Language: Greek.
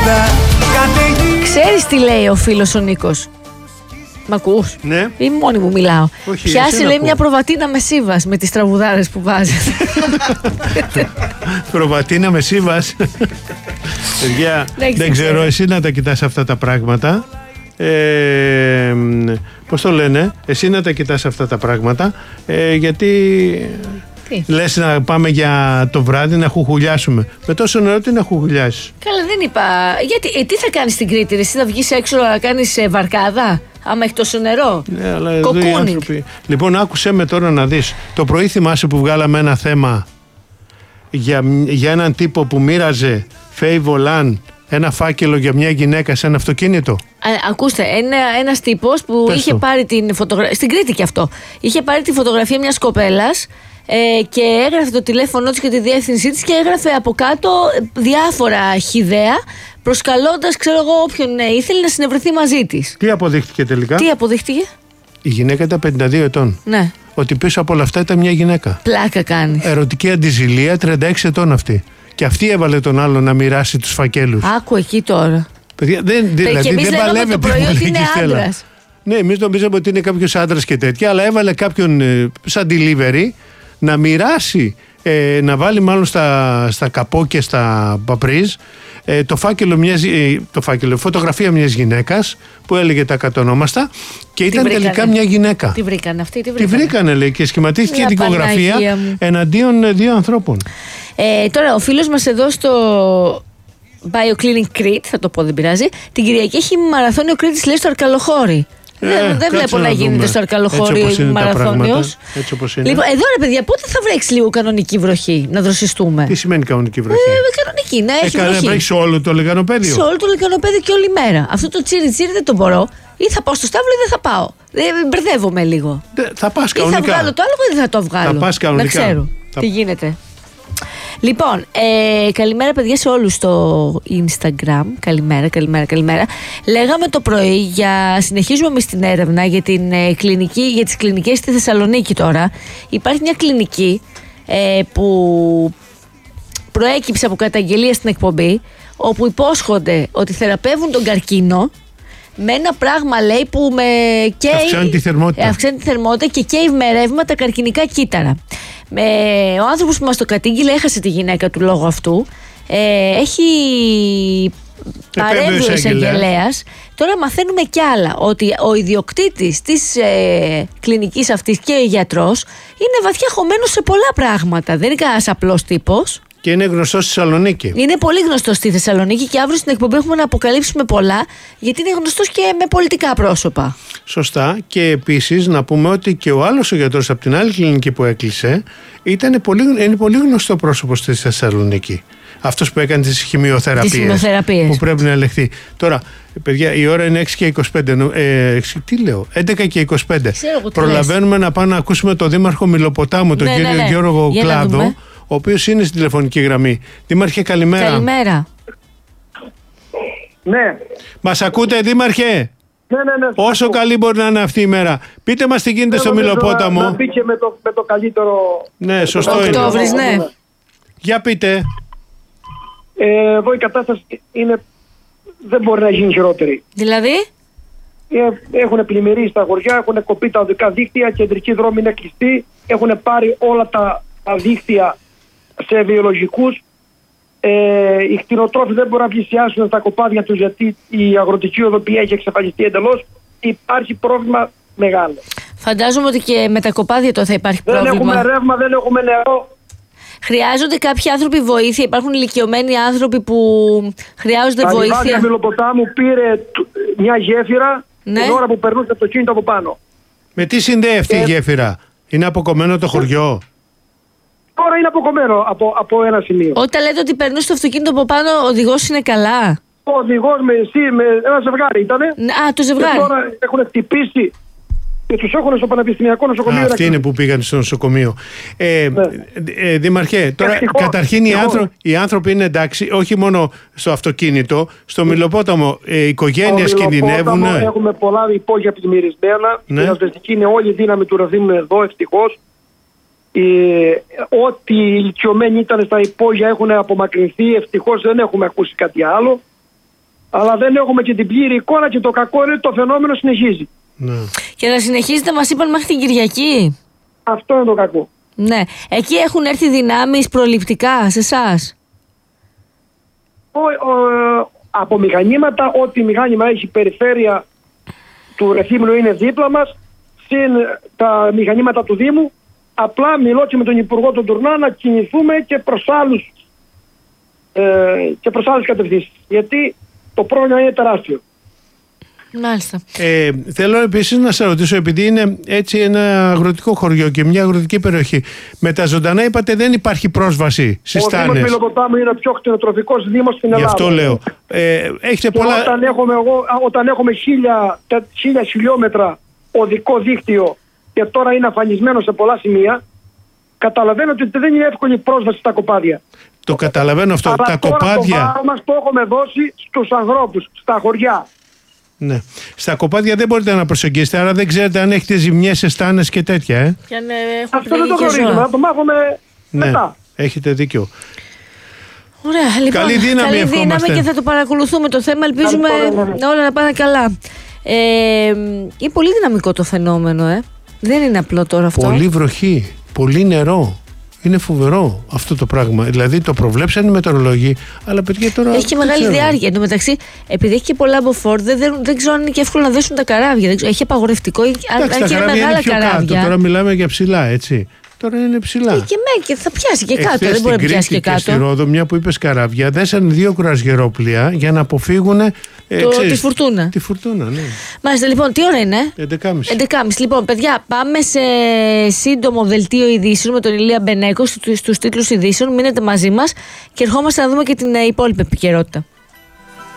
Ξέρεις τι λέει ο φίλος ο Νίκος? Μ' ακούς? Ναι. Ή μόνη μου μιλάω? Όχι, πιάσει λέει μια προβατίνα με σύβας με τις τραγουδάρες που βάζεις. Προβατίνα με σύβας. Παιδιά, δεν ξέρω, εσύ να τα κοιτάς αυτά τα πράγματα. Πώς το λένε, εσύ να τα κοιτάς αυτά τα πράγματα, γιατί λες να πάμε για το βράδυ να χουχουλιάσουμε. Με τόσο νερό τι να χουχουλιάσεις? Καλά, δεν είπα. Γιατί, τι θα κάνεις στην Κρήτη, εσύ θα βγεις έξω να κάνεις βαρκάδα, άμα έχει τόσο νερό? Ναι, αλλά εδώ οι άνθρωποι. Λοιπόν, άκουσέ με τώρα να δεις. Το πρωί θυμάσαι που βγάλαμε ένα θέμα για έναν τύπο που μοίραζε Φέι Βολάν ένα φάκελο για μια γυναίκα σε ένα αυτοκίνητο? Ακούστε, ένας τύπος που είχε πάρει την φωτογραφία, στην Κρήτη και αυτό, είχε πάρει τη φωτογραφία μιας κοπέλας και έγραφε το τηλέφωνο της και τη διεύθυνσή της και έγραφε από κάτω διάφορα χυδαία, προσκαλώντας, ξέρω εγώ, όποιον ήθελε να συνευρεθεί μαζί της. Τι αποδείχτηκε τελικά? Τι αποδείχτηκε? Η γυναίκα ήταν 52 ετών. Ναι. Ότι πίσω από όλα αυτά ήταν μια γυναίκα. Πλάκα κάνει. Ερωτική αντιζηλία, 36 ετών αυτή. Και αυτή έβαλε τον άλλο να μοιράσει τους φακέλους. Άκου εκεί τώρα. Παιδιά, δηλαδή δεν παλεύει το πρωί ότι είναι άντρας. Ναι, εμείς νομίζαμε ότι είναι κάποιος άντρας και τέτοια, αλλά έβαλε κάποιον σαν delivery να μοιράσει, να βάλει μάλλον στα καπό και στα παπρίζ φωτογραφία μιας γυναίκας που έλεγε τα κατονόμαστα και ήταν τελικά μια γυναίκα. Τη βρήκανε αυτή, τη βρήκανε λέει, και σχηματίστηκε η δικογραφία εναντίον δύο ανθρώπων. Τώρα ο φίλος μας εδώ στο BioClinic Crete, θα το πω, δεν πειράζει, την Κυριακή έχει μαραθώνιο Κρήτης, λέει, στο Αρκαλοχώρι. Δεν βλέπω να γίνεται στο Αρκαλοχώρι μαραθώνιος. Λοιπόν, εδώ ρε παιδιά, πότε θα βρέξει λίγο κανονική βροχή, να δροσιστούμε? Τι σημαίνει κανονική βροχή? Κανονική, να έχει βροχή. Να βρέξει σε όλο το λεκανοπέδιο? Σε όλο το λεκανοπέδιο και όλη μέρα. Αυτό το τσίρι δεν το μπορώ. Ή θα πάω στο Σταύλο ή δεν θα πάω. Μπερδεύομαι λίγο. Θα πας κανονικά. Ή θα βγάλω το άλλο ή δεν θα το βγάλω. Θα πας κανονικά. Να ξέρω τι γίνεται. Λοιπόν, καλημέρα παιδιά σε όλους στο Instagram. Καλημέρα. Λέγαμε το πρωί συνεχίζουμε εμείς την έρευνα για τις κλινικές στη Θεσσαλονίκη τώρα. Υπάρχει μια κλινική που προέκυψε από καταγγελία στην εκπομπή, όπου υπόσχονται ότι θεραπεύουν τον καρκίνο με ένα πράγμα, λέει, που αυξάνει τη θερμότητα και καίει με ρεύμα τα καρκινικά κύτταρα. Ο άνθρωπος που μας το κατήγγειλε έχασε τη γυναίκα του λόγω αυτού. Έχει παρέμβει ο εισαγγελέας. Τώρα μαθαίνουμε κι άλλα, ότι ο ιδιοκτήτης της κλινικής αυτής και ο γιατρός είναι βαθιά χωμένος σε πολλά πράγματα. Δεν είναι κανένας απλός τύπος. Και είναι γνωστό στη Θεσσαλονίκη. Είναι πολύ γνωστό στη Θεσσαλονίκη και αύριο στην εκπομπή έχουμε να αποκαλύψουμε πολλά, γιατί είναι γνωστός και με πολιτικά πρόσωπα. Σωστά. Και επίσης να πούμε ότι και ο άλλος ο γιατρός από την άλλη κλινική που έκλεισε είναι πολύ γνωστό πρόσωπο στη Θεσσαλονίκη. Αυτός που έκανε τις χημειοθεραπείες. Που πρέπει να ελεγχθεί. Τώρα, παιδιά, η ώρα είναι 6 και 25. 11 και 25. Προλαβαίνουμε να πάμε να ακούσουμε τον Δήμαρχο Μιλοποτάμου, τον κύριο Γιώργο Κλάδο, ο οποίος είναι στην τηλεφωνική γραμμή. Δήμαρχε, καλημέρα. Καλημέρα. Ναι. Μας ακούτε, Δήμαρχε? Ναι. Όσο καλή μπορεί να είναι αυτή η μέρα. Πείτε μας τι γίνεται στο Μιλοπόταμο. Να μπήκε με το καλύτερο. Ναι, σωστό είναι. Οκτώβρης, ναι. Για πείτε. Εδώ η κατάσταση δεν μπορεί να γίνει χειρότερη. Δηλαδή? Έχουν πλημμυρίσει στα χωριά, έχουν κοπεί τα οδικά δίκτυα, κεντρικοί δρόμοι είναι κλειστοί, έχουν πάρει όλα τα δίκτυα σε βιολογικούς. Οι κτηνοτρόφοι δεν μπορούν να πλησιάσουν στα κοπάδια τους, γιατί η αγροτική οδοποιία έχει εξαφανιστεί εντελώς. Υπάρχει πρόβλημα μεγάλο. Φαντάζομαι ότι και με τα κοπάδια τώρα θα υπάρχει πρόβλημα. Δεν έχουμε ρεύμα, δεν έχουμε νερό. Χρειάζονται κάποιοι άνθρωποι βοήθεια? Υπάρχουν ηλικιωμένοι άνθρωποι που χρειάζονται βοήθεια? Η Λιβάδια Μιλοποτάμου πήρε μια γέφυρα την ώρα που περνούσε το κίνητο από πάνω. Με τι συνδέει αυτή η γέφυρα? Είναι αποκομμένο το χωριό? Τώρα είναι αποκομμένο από ένα σημείο. Όταν λέτε ότι περνούσε το αυτοκίνητο από πάνω, ο οδηγός είναι καλά? Ο οδηγός με ένα ζευγάρι ήτανε. Α, το ζευγάρι. Και τώρα έχουν χτυπήσει και τους έχουν στο Πανεπιστημιακό Νοσοκομείο. Αυτοί είναι που πήγαν στο νοσοκομείο. Δήμαρχε, τώρα καταρχήν οι άνθρωποι είναι εντάξει, όχι μόνο στο αυτοκίνητο, στο Μιλοπόταμο οικογένειες κινδυνεύουν. Έχουμε πολλά υπόγεια πλημμυρισμένα. Η πυροσβεστική είναι όλη η δύναμη του Ραδίμου εδώ, ευτυχώς. Ό,τι ηλικιωμένοι ήταν στα υπόγεια έχουν απομακρυνθεί. Ευτυχώς δεν έχουμε ακούσει κάτι άλλο. Αλλά δεν έχουμε και την πλήρη εικόνα και το κακό είναι το φαινόμενο συνεχίζει. Ναι. Και να συνεχίζετε, μας είπαν, μέχρι την Κυριακή. Αυτό είναι το κακό. Ναι. Εκεί έχουν έρθει δυνάμεις προληπτικά σε εσάς? Από μηχανήματα, ό,τι μηχάνημα έχει περιφέρεια του Ρεθύμνου είναι δίπλα μας, συν τα μηχανήματα του Δήμου. Απλά μιλώ και με τον Υπουργό τον Τουρνά να κινηθούμε και προς άλλες κατευθύνσεις. Γιατί το πρόβλημα είναι τεράστιο. Μάλιστα. Θέλω επίσης να σε ρωτήσω, επειδή είναι έτσι ένα αγροτικό χωριό και μια αγροτική περιοχή, με τα ζωντανά είπατε δεν υπάρχει πρόσβαση στις στάνες. Ο Δήμος Πυλοποτάμου είναι ο πιο κτηνοτροφικός δήμος στην Ελλάδα. Γι' αυτό λέω. Έχετε πολλά... Όταν έχουμε 1000 χιλιόμετρα οδικό δίκτυο και τώρα είναι αφανισμένο σε πολλά σημεία, καταλαβαίνω ότι δεν είναι εύκολη πρόσβαση στα κοπάδια. Το καταλαβαίνω αυτό. Αλλά τα τώρα κοπάδια. Το βάρο μας το έχουμε δώσει στους ανθρώπους, στα χωριά. Ναι. Στα κοπάδια δεν μπορείτε να προσεγγίσετε, άρα δεν ξέρετε αν έχετε ζημιές σε στάνες και τέτοια. Αυτό δεν το γνωρίζουμε, να το μάθουμε μετά. Έχετε δίκιο. Ωραία, λοιπόν, καλή δύναμη και θα το παρακολουθούμε το θέμα. Ελπίζουμε όλα να πάνε καλά. Είναι πολύ δυναμικό το φαινόμενο, δεν είναι απλό τώρα αυτό. Πολύ βροχή, πολύ νερό. Είναι φοβερό αυτό το πράγμα. Δηλαδή το προβλέψαν οι μετεωρολόγοι, αλλά παιδιά τώρα. Έχει και μεγάλη διάρκεια. Εν τω μεταξύ, επειδή έχει και πολλά μποφόρ, δεν ξέρω αν είναι και εύκολο να δέσουν τα καράβια. Έχει απαγορευτικό, αν και είναι μεγάλα καράβια. Κάτω. Τώρα μιλάμε για ψηλά, έτσι. Τώρα είναι ψηλά. Και θα πιάσει και κάτω. Δεν μπορεί να πιάσει και κάτω. Και στη Ρόδο, μια που είπε καράβια, δέσαν 2 κρουαζιερόπλοια για να αποφύγουν. Τη φουρτούνα. Τη φουρτούνα, ναι. Μάλιστα, λοιπόν, τι ώρα είναι? 11.30. Λοιπόν, παιδιά, πάμε σε σύντομο δελτίο ειδήσεων με τον Ηλία Μπενέκο στους τίτλους ειδήσεων. Μείνετε μαζί μας και ερχόμαστε να δούμε και την υπόλοιπη επικαιρότητα.